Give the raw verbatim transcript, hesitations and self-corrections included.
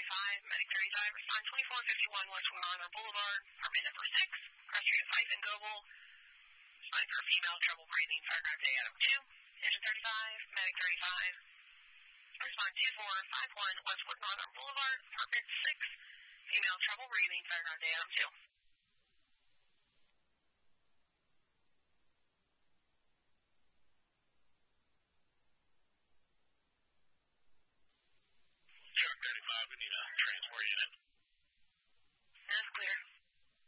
thirty-five, Medic thirty-five, respond twenty-four fifty-one West Winona Boulevard, apartment number six, cross street of Fife and Goble. Respond for female, trouble breathing, paragraph day item two, engine thirty-five, Medic thirty-five. Respond two four five one Westwood Northern Boulevard, apartment six, female, trouble breathing, paragraph day item two. Truck thirty-five, we need a transport unit. That's clear.